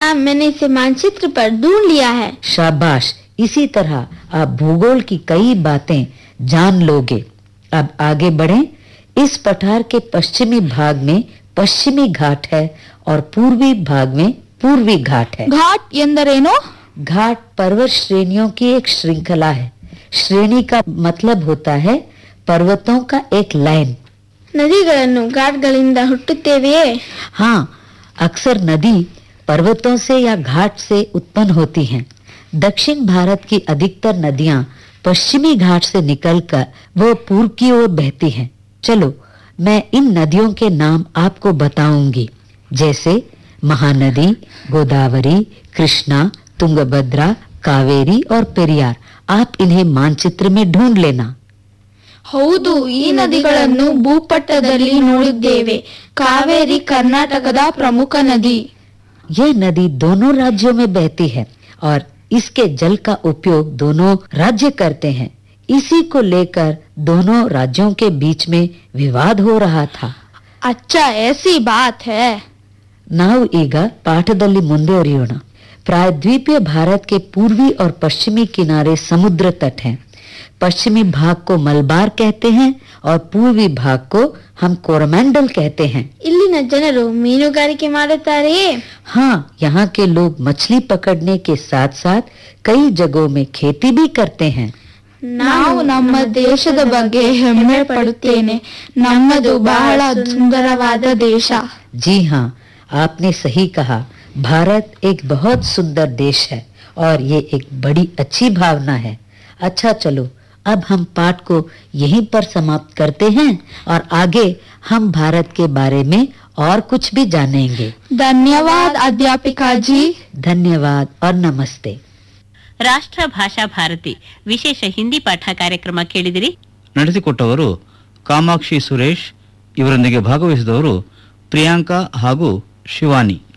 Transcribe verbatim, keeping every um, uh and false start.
हाँ, मैंने इसे मानचित्र पर ढूंढ लिया है। शाबाश, इसी तरह आप भूगोल की कई बातें जान लोगे। अब आगे बढ़ें। इस पठार के पश्चिमी भाग में पश्चिमी घाट है और पूर्वी भाग में पूर्वी घाट है। घाट ಎಂದರೇನು? घाट पर्वत श्रेणियों की एक श्रृंखला है। श्रेणी का मतलब होता है पर्वतों का एक लाइन। ನದಿಗಳನ್ನು ಘಾಟ್ಗಳಿಂದ ಹುಟ್ಟುತ್ತೇವೆಯೇ? हाँ, अक्सर नदी पर्वतों से या घाट से उत्पन्न होती हैं। दक्षिण भारत की अधिकतर नदियां पश्चिमी घाट से निकलकर वो पूर्व की ओर बहती हैं। चलो, मैं इन नदियों के नाम आपको बताऊंगी, जैसे महानदी, गोदावरी, कृष्णा, तुंगभद्रा, कावेरी और पेरियार। आप इन्हें मानचित्र में ढूंढ लेना। ಹೌದು, ಈ ನದಿಗಳನ್ನು ಭೂಪಟದಲ್ಲಿ ನೋಡಿದ್ದೇವೆ. ಕಾವೇರಿ ಕರ್ನಾಟಕದ ಪ್ರಮುಖ ನದಿ. यह नदी दोनों राज्यों में बहती है और इसके जल का उपयोग दोनों राज्य करते हैं। इसी को लेकर दोनों राज्यों के बीच में विवाद हो रहा था। अच्छा, ऐसी बात है। ನಾವು ಈಗ ಪಾಠದಲ್ಲಿ ಮುಂದುವರಿಯೋಣ। प्रायद्वीपीय भारत के पूर्वी और पश्चिमी किनारे समुद्र तट हैं। पश्चिमी भाग को मलबार कहते हैं और पूर्वी भाग को हम कोरमंडल कहते हैं। ಇಲ್ಲಿನ ಜನರು ಮೀನುಗಾರಿಕೆ ಮಾಡುತ್ತಾರೆಯೇ? हाँ, यहाँ के लोग मछली पकड़ने के साथ साथ कई जगहों में खेती भी करते हैं। ನಾವು ನಮ್ಮ ದೇಶದ ಬಗ್ಗೆ ಹೆಮ್ಮೆ ಪಡುತ್ತೇನೆ. ನಮ್ಮದು ಬಹಳ ಸುಂದರವಾದ ದೇಶ. जी हाँ, आपने सही कहा। भारत एक बहुत सुंदर देश है और ये एक बड़ी अच्छी भावना है। अच्छा, चलो अब हम पाठ को यहीं पर समाप्त करते हैं और आगे हम भारत के बारे में और कुछ भी जानेंगे। धन्यवाद अध्यापिका जी। धन्यवाद और नमस्ते। ರಾಷ್ಟ್ರ ಭಾಷಾ ಭಾರತಿ ವಿಶೇಷ ಹಿಂದಿ ಪಾಠ ಕಾರ್ಯಕ್ರಮ ಕೇಳಿದಿರಿ. ನಡೆಸಿಕೊಟ್ಟವರು ಕಾಮಾಕ್ಷಿ ಸುರೇಶ್. ಇವರೊಂದಿಗೆ ಭಾಗವಹಿಸಿದವರು ಪ್ರಿಯಾಂಕಾ ಹಾಗೂ ಶಿವಾನಿ.